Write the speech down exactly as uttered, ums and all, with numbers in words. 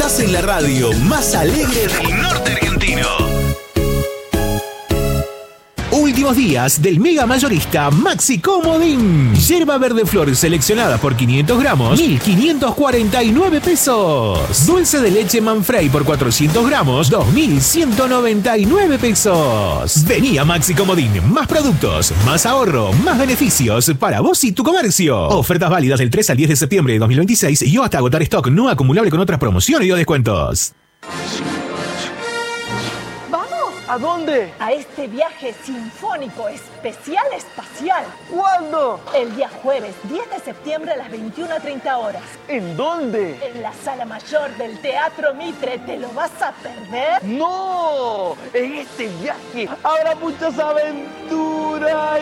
Estás en la radio más alegre del norte argentino. Últimos días del mega mayorista Maxi Comodín. Yerba verde flor seleccionada por quinientos gramos, mil quinientos cuarenta y nueve pesos. Dulce de leche Manfrey por cuatrocientos gramos, dos mil ciento noventa y nueve pesos. Vení a Maxi Comodín. Más productos, más ahorro, más beneficios para vos y tu comercio. Ofertas válidas del tres al diez de septiembre de dos mil veintiséis y o hasta agotar stock no acumulable con otras promociones y o descuentos. ¿A dónde? A este viaje sinfónico especial espacial. ¿Cuándo? El día jueves, diez de septiembre a las veintiuna treinta horas. ¿En dónde? En la sala mayor del Teatro Mitre. ¿Te lo vas a perder? ¡No! En este viaje habrá muchas aventuras